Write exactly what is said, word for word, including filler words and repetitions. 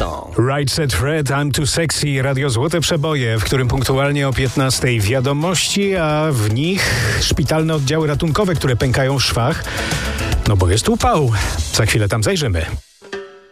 Radio. Right Set Fred, I'm Too Sexy, Radio Złote Przeboje, w którym punktualnie o piętnastej wiadomości, a w nich szpitalne oddziały ratunkowe, które pękają w szwach, no bo jest upał. Za chwilę tam zajrzymy.